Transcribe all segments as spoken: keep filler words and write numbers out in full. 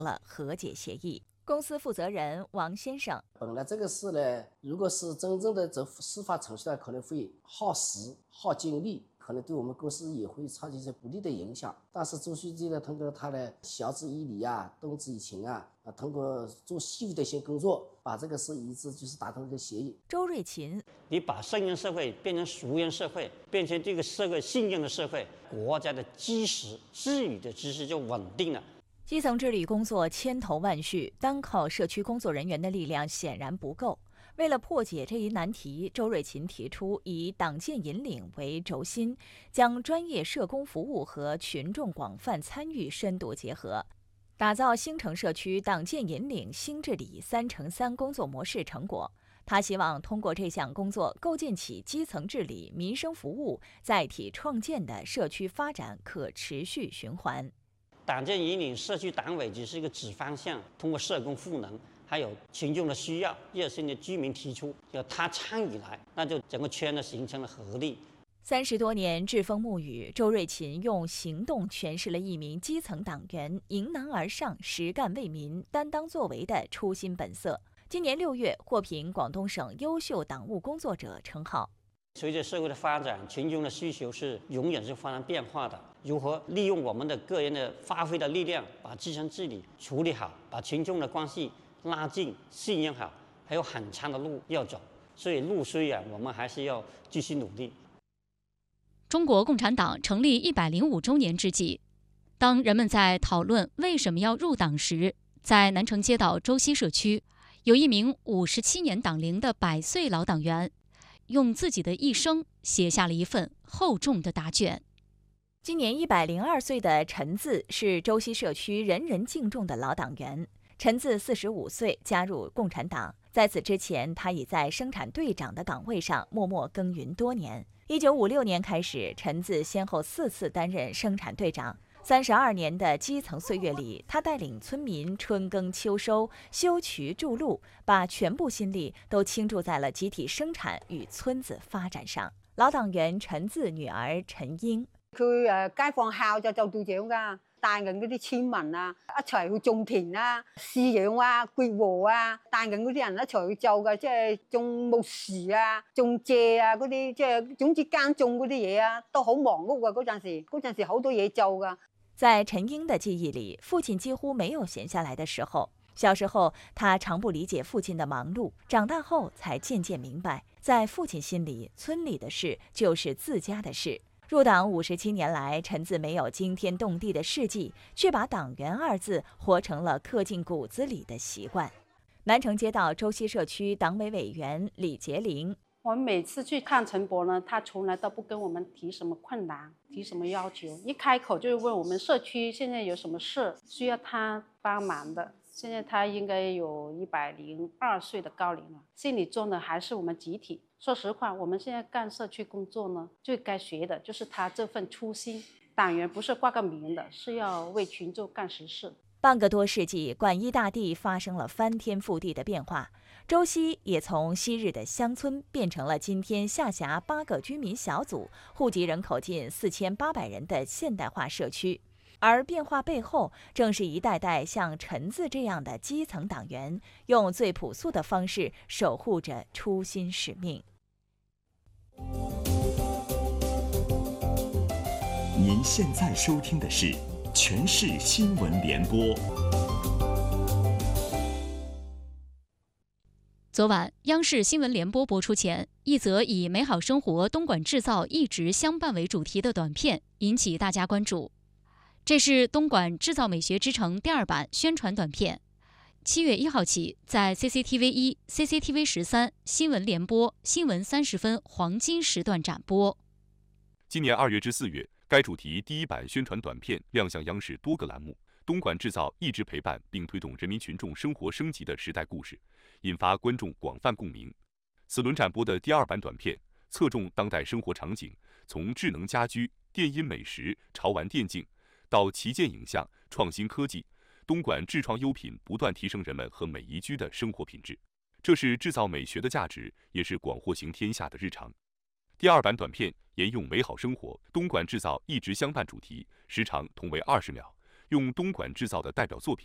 了和解协议。公司负责人王先生： 本来这个事呢，如果是真正的走司法程序呢，可能会耗时、耗精力，可能对我们公司也会产生一些不利的影响。但是周书记呢，通过他的晓之以理啊，动之以情啊，啊，通过做细致的一些工作，把这个事一致就是达成一个协议。 周瑞勤： 你把圣人社会变成熟人社会，变成这个社会信任的社会，国家的基石、治理的基石就稳定了。 基层治理工作千头万绪，单靠社区工作人员的力量显然不够。为了破解这一难题，周瑞勤提出以党建引领为轴心，将专业社工服务和群众广泛参与深度结合，打造兴城社区党建引领新治理三乘三工作模式成果。他希望通过这项工作，构建起基层治理、民生服务载体创建的社区发展可持续循环。 党建引领社区党委只是一个指方向，通过社工赋能，还有群众的需要、热心的居民提出，要他参与来，那就整个圈子形成了合力。 三十多年栉风沐雨，周瑞勤用行动诠释了一名基层党员迎难而上、实干为民、担当作为的初心本色。今年六月，获评广东省优秀党务工作者称号。 随着社会的发展，群众的需求是永远是发生变化的。如何利用我们的个人的发挥的力量，把基层治理处理好，把群众的关系拉近、信任好，还有很长的路要走。所以路虽远，我们还是要继续努力。 中国共产党成立一百零五周年之际，当人们在讨论为什么要入党时，在南城街道周西社区，有一名五十七年党龄的百岁老党员，用自己的一生写下了一份厚重的答卷。 今年一百零二岁的陈字是周西社区人人敬重的老党员。陈字四十五岁加入共产党，在此之前，他已在生产队长的岗位上默默耕耘多年。一九五六年开始，陈字先后四次担任生产队长。三十二年的基层岁月里，他带领村民春耕秋收、修渠筑路，把全部心力都倾注在了集体生产与村子发展上。老党员陈字女兒陳英， 佢誒街坊校就做隊長㗎，帶緊嗰啲村民啊一齊去種田啊、飼養啊、掘禾啊，帶緊嗰啲人一齊去做嘅，即係種木薯啊、種蔗啊嗰啲，即係總之耕種嗰啲嘢啊，都好忙碌㗎嗰陣時，嗰陣時好多嘢做㗎。 在陳英的記憶裡，父親幾乎沒有閒下來的時候。小時候，他常不理解父親的忙碌，長大後才漸漸明白，在父親心裡，村裡的事就是自家的事。入黨五十七年來，陳字沒有驚天動地的事蹟，卻把黨員二字活成了刻進骨子裡的習慣。南城街道周西社區黨委委員李潔玲， 我们每次去看陳伯呢，他從來都不跟我們提什麼困難，提什麼要求，一開口就是問我們社區現在有什麼事需要他幫忙的。現在他應該有一百零二歲的高齡了，心裡做的還是我們集體。說實話，我們現在幹社區工作呢，最該學的就是他這份初心。黨員不是掛個名的，是要為群眾幹實事。 半個多世紀，管一大地發生了翻天覆地的變化，周西也從昔日的鄉村變成了今天下轄八個居民小組、戶籍人口近四千八百人的現代化社區。而變化背後，正是一代代像陳字這樣的基層黨員，用最樸素的方式守護着初心使命。 您現在收聽的是全市新聞聯播。 昨晚，央視新聞聯播播出前，一則以“美好生活，東莞製造一直相伴”為主題的短片引起大家關注。這是東莞製造美學之城第二版宣傳短片，七月一號起在 C C T V 一、C C T V 十三新聞聯播新聞三十分黃金時段展播。 今年二月至四月，該主題第一版宣傳短片亮相央視多個欄目。東莞製造一直陪伴並推動人民群眾生活升級的時代故事，引發觀眾廣泛共鳴。此輪展播的第二版短片側重當代生活場景，從智能家居、電音美食、潮玩電競到旗艦影像、創新科技，東莞智創優品不斷提升人們和每一居的生活品質。這是製造美學的價值，也是廣獲行天下的日常。第二版短片沿用美好生活，東莞製造一直相伴主題，時長同為二十秒，用東莞製造的代表作品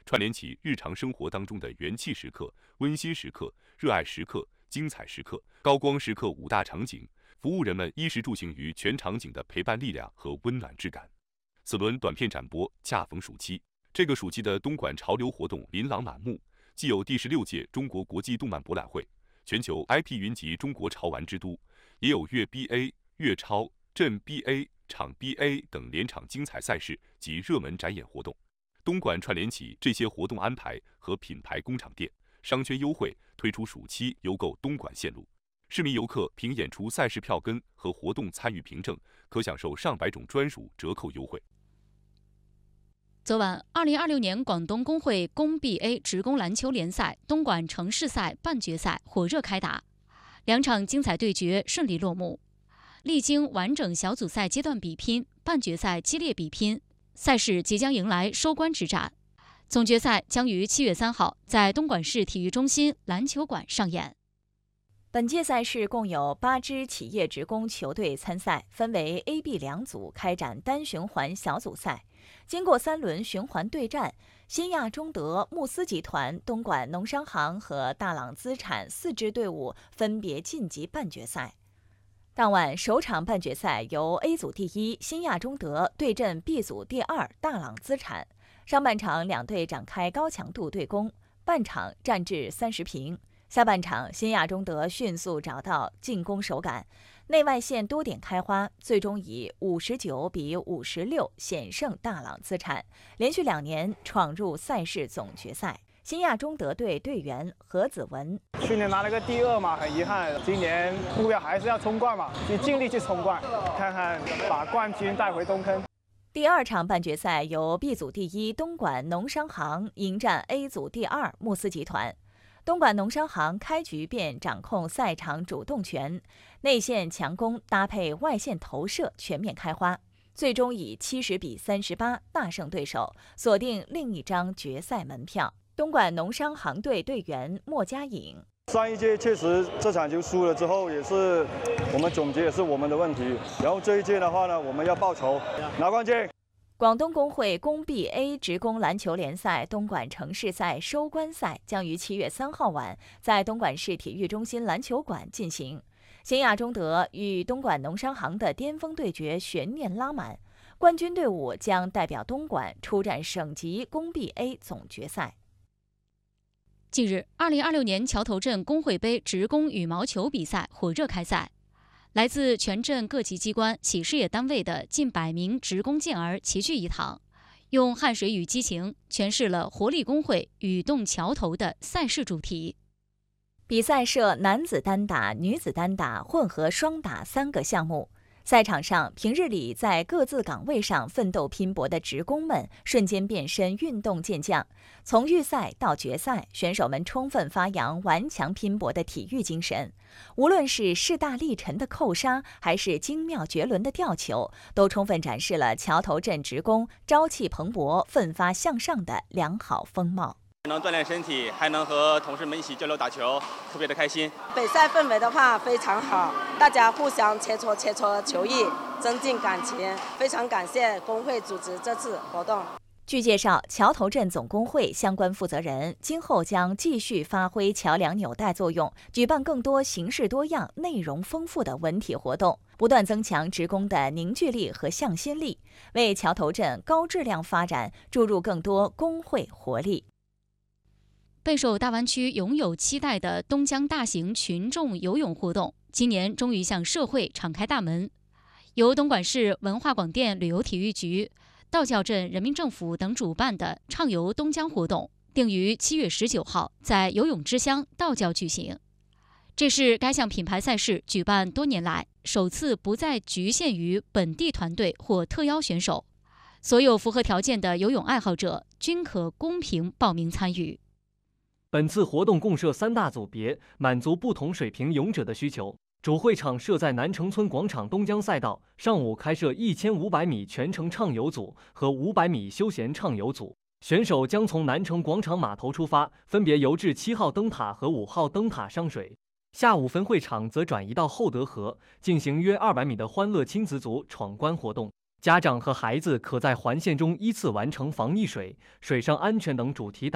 串联起日常生活当中的元气时刻、温馨时刻、热爱时刻、精彩时刻、高光时刻五大场景，服务人们衣食住行于全场景的陪伴力量和温暖质感。此轮短片展播恰逢暑期，这个暑期的东莞潮流活动琳琅满目，既有第十六届中国国际动漫博览会，全球 I P 云集中国潮玩之都，也有粤 B A、粤超、镇 B A、场 B A 等连场精彩赛事及热门展演活动。东莞串联起这些活动安排和品牌工厂店、商圈优惠，推出暑期邮购东莞线路。市民游客凭演出赛事票根和活动参与凭证，可享受上百种专属折扣优惠。 昨晚，二零二六年广东工会工 B A 职工篮球联赛东莞城市赛半决赛火热开打，两场精彩对决顺利落幕。历经完整小组赛阶段比拼、半决赛激烈比拼，赛事即将迎来收官之战。总决赛将于七月三号在东莞市体育中心篮球馆上演。 本届赛事共有八支企业职工球队参赛，分为 A、B 两组开展单循环小组赛。经过三轮循环对战，新亚中德、慕斯集团、东莞农商行和大朗资产四支队伍分别晋级半决赛。当晚首场半决赛由 A 组第一新亚中德对阵 B 组第二大朗资产。上半场两队展开高强度对攻，半场战至三十平。下半场新亚中德迅速找到进攻手感，内外线多点开花，最终以五十九比五十六险胜大朗资产，连续两年闯入赛事总决赛。新亚中德队队员何子文： 去年拿了个第二嘛，很遗憾，今年目标还是要冲冠嘛，就尽力去冲冠，看看把冠军带回东坑。 第二场半决赛由 B 组第一东莞农商行迎战 A 组第二慕斯集团。东莞农商行开局便掌控赛场主动权，内线强攻搭配外线投射全面开花，最终以七十比三十八大胜对手，锁定另一张决赛门票。东莞农商行队队员莫佳颖： 上一届确实这场球输了之后，也是我们总结也是我们的问题。然后这一届的话呢，我们要报仇，拿冠军。 广东工会工 B A 职工篮球联赛东莞城市赛收官赛将于七月三号晚在东莞市体育中心篮球馆进行。新亚中德与东莞农商行的巅峰对决悬念拉满，冠军队伍将代表东莞出战省级工 B A 总决赛。 近日，二零二六年桥头镇工会杯职工羽毛球比赛火热开赛。来自全镇各级机关、企事业单位的近百名职工健儿齐聚一堂，用汗水与激情诠释了活力工会羽动桥头的赛事主题。 比赛设男子单打、女子单打、混合双打三个项目。赛场上，平日里在各自岗位上奋斗拼搏的职工们瞬间变身运动健将。从预赛到决赛，选手们充分发扬顽强拼搏的体育精神。无论是势大力沉的扣杀，还是精妙绝伦的吊球，都充分展示了桥头镇职工朝气蓬勃、奋发向上的良好风貌。 能锻炼身体，还能和同事们一起交流打球，特别的开心。 比赛氛围的话非常好，大家互相切磋切磋球艺，增进感情。非常感谢工会组织这次活动。 据介绍，桥头镇总工会相关负责人今后将继续发挥桥梁纽带作用，举办更多形式多样、内容丰富的文体活动，不断增强职工的凝聚力和向心力，为桥头镇高质量发展注入更多工会活力。 备受大湾区永有期待的东江大型群众游泳活动，今年终于向社会敞开大门。由东莞市文化广电旅游体育局、道教镇人民政府等主办的畅游东江活动，定于七月十九号在游泳之乡道教举行。这是该项品牌赛事举办多年来首次不再局限于本地团队或特邀选手，所有符合条件的游泳爱好者均可公平报名参与。 本次活动共设三大组别，满足不同水平泳者的需求。主会场设在南城村广场东江赛道，上午开设一千五百米全程畅游组和五百米休闲畅游组。选手将从南城广场码头出发，分别游至七号灯塔和五号灯塔上水。下午分会场则转移到厚德河，进行约二百米的欢乐亲子组闯关活动。 家长和孩子可在环线中依次完成防溺水、水上安全等主题